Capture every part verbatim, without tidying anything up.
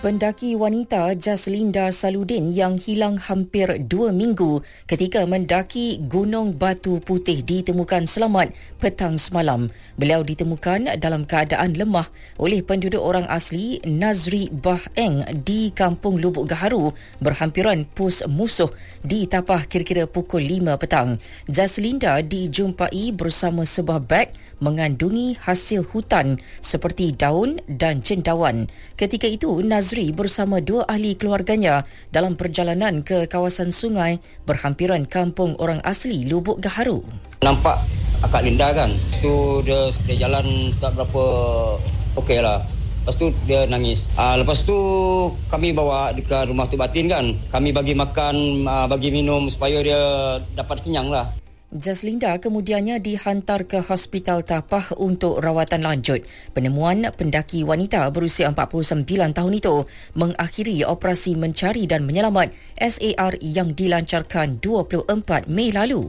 Pendaki wanita Jaslinda Saludin yang hilang hampir dua minggu ketika mendaki Gunung Batu Putih ditemukan selamat petang semalam. Beliau ditemukan dalam keadaan lemah oleh penduduk orang asli Nazri Bah Eng di Kampung Lubuk Gaharu berhampiran pos musuh di Tapah kira-kira pukul lima petang. Jaslinda dijumpai bersama sebuah beg mengandungi hasil hutan seperti daun dan cendawan. Ketika itu Nazri bersama dua ahli keluarganya dalam perjalanan ke kawasan sungai berhampiran kampung orang asli Lubuk Gaharu. Nampak akak Linda kan. Lepas tu dia, dia jalan tak berapa okey lah. Lepas tu dia nangis. Aa, lepas tu kami bawa ke rumah Tok Batin kan. Kami bagi makan, aa, bagi minum supaya dia dapat kenyang lah. Jaslinda kemudiannya dihantar ke Hospital Tapah untuk rawatan lanjut. Penemuan pendaki wanita berusia empat puluh sembilan tahun itu mengakhiri operasi mencari dan menyelamat S A R yang dilancarkan dua puluh empat Mei lalu.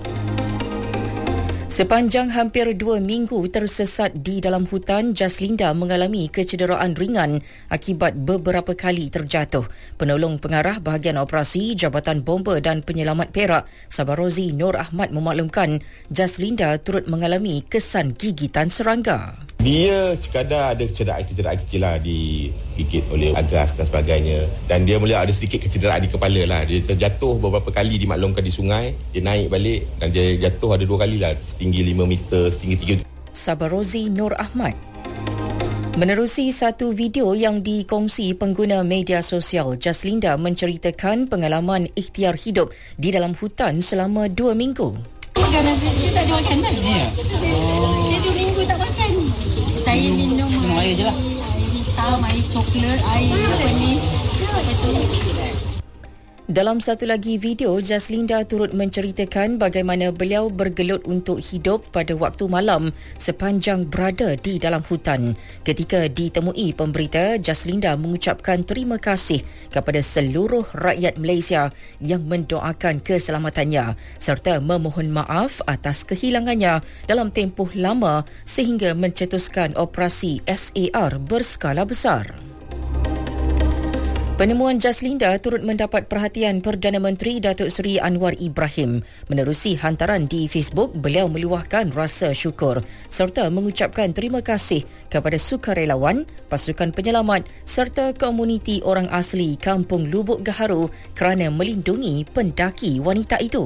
Sepanjang hampir dua minggu tersesat di dalam hutan, Jaslinda mengalami kecederaan ringan akibat beberapa kali terjatuh. Penolong pengarah bahagian operasi Jabatan Bomba dan Penyelamat Perak, Sabarozi Nur Ahmad memaklumkan Jaslinda turut mengalami kesan gigitan serangga. Dia sekadar ada kecederaan-kecederaan kecil lah, digigit oleh agas dan sebagainya. Dan dia mula ada sedikit kecederaan di kepala lah. Dia terjatuh beberapa kali dimaklumkan di sungai. Dia naik balik dan dia jatuh ada dua kali lah. Setinggi lima meter, setinggi tiga. Sabarozi Nur Ahmad. Menerusi satu video yang dikongsi pengguna media sosial, Jaslinda menceritakan pengalaman ikhtiar hidup di dalam hutan selama dua minggu. Makanan dia tak ada makanan. Ya. Oh. Dia dua minggu tak makan. Saya minum, minum air je lah. Air hitam, air coklat, air apa ni. Apa tu? Dalam satu lagi video, Jaslinda turut menceritakan bagaimana beliau bergelut untuk hidup pada waktu malam sepanjang berada di dalam hutan. Ketika ditemui pemberita, Jaslinda mengucapkan terima kasih kepada seluruh rakyat Malaysia yang mendoakan keselamatannya serta memohon maaf atas kehilangannya dalam tempoh lama sehingga mencetuskan operasi S A R berskala besar. Penemuan Jaslinda turut mendapat perhatian Perdana Menteri Datuk Seri Anwar Ibrahim. Menerusi hantaran di Facebook, beliau meluahkan rasa syukur serta mengucapkan terima kasih kepada sukarelawan, pasukan penyelamat serta komuniti orang asli Kampung Lubuk Gaharu kerana melindungi pendaki wanita itu.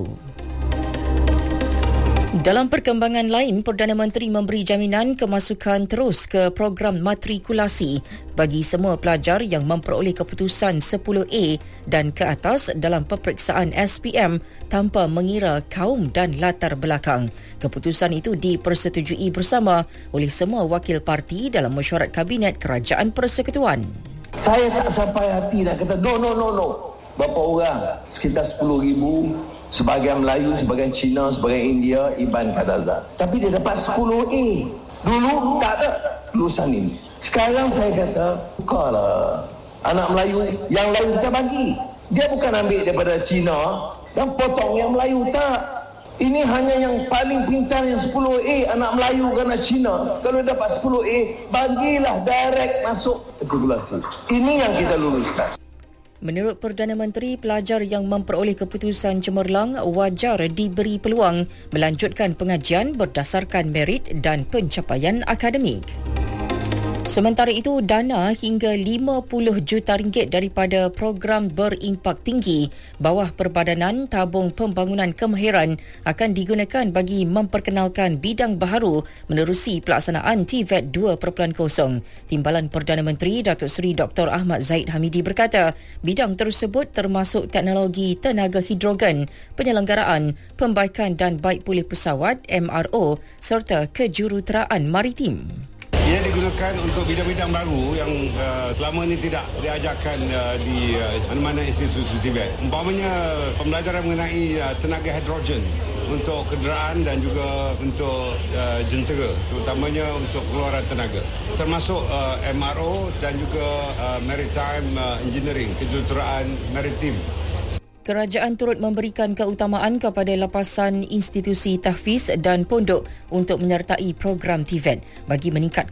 Dalam perkembangan lain, Perdana Menteri memberi jaminan kemasukan terus ke program matrikulasi bagi semua pelajar yang memperoleh keputusan sepuluh A dan ke atas dalam peperiksaan S P M tanpa mengira kaum dan latar belakang. Keputusan itu dipersetujui bersama oleh semua wakil parti dalam mesyuarat Kabinet Kerajaan Persekutuan. Saya tak sampai hati nak kata no, no, no, no. Berapa orang? Sekitar sepuluh ribu. Sebahagian Melayu, sebahagian Cina, sebahagian India, Iban Kadazan. Tapi dia dapat sepuluh A. Dulu tak ada lulusan ini. Sekarang saya kata, bukalah. Anak Melayu, yang lain kita bagi. Dia bukan ambil daripada Cina dan potong yang Melayu, tak. Ini hanya yang paling pintar yang sepuluh A, anak Melayu ke anak Cina. Kalau dapat sepuluh A, bagilah direct masuk matrikulasi. Ini yang kita luluskan. Menurut Perdana Menteri, pelajar yang memperoleh keputusan cemerlang wajar diberi peluang melanjutkan pengajian berdasarkan merit dan pencapaian akademik. Sementara itu, dana hingga lima puluh juta ringgit daripada program berimpak tinggi bawah Perbadanan Tabung Pembangunan Kemahiran akan digunakan bagi memperkenalkan bidang baharu menerusi pelaksanaan T V E T dua titik kosong. Timbalan Perdana Menteri Datuk Seri Doktor Ahmad Zahid Hamidi berkata, bidang tersebut termasuk teknologi tenaga hidrogen, penyelenggaraan, pembaikan dan baik pulih pesawat M R O serta kejuruteraan maritim. Ia digunakan untuk bidang-bidang baru yang uh, selama ini tidak diajarkan uh, di uh, mana-mana institusi T V E T. Umpamanya pembelajaran mengenai uh, tenaga hidrogen untuk kenderaan dan juga untuk uh, jentera, terutamanya untuk keluaran tenaga. Termasuk uh, M R O dan juga uh, maritime uh, engineering, kejuruteraan maritim. Kerajaan turut memberikan keutamaan kepada lapasan institusi tahfiz dan pondok untuk menyertai program T V E T bagi meningkatkan